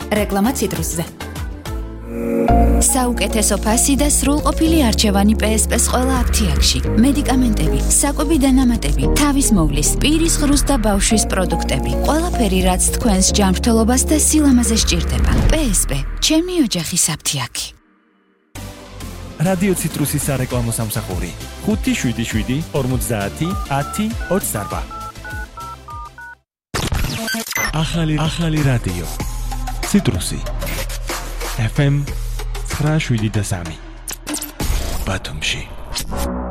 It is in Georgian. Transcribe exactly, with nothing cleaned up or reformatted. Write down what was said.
რეკლამა ციტრუსზე. საუკეთესო ფასი და სრულყოფილი არჩევანი პე ეს პეს ყველა აფთიაქში. მედიკამენტები, საკვები დანამატები, თავის მოვლის, პირის ღრუს და ბავშვის პროდუქტები. ყველაფერი, რაც თქვენს ჯანმრთელობას და სილამაზეს სჭირდება. პე ეს პე, ჩემი ოჯახის აფთიაქი. რადიო ციტრუსის სარეკლამო სამსახური ხუთი შვიდი შვიდი ორმოცდაათი ათი ოცდაარბა. ახალი ახალი რადიო ციტრუსი ეფ ემ ცხრა შვიდი და სამი ბათუმში.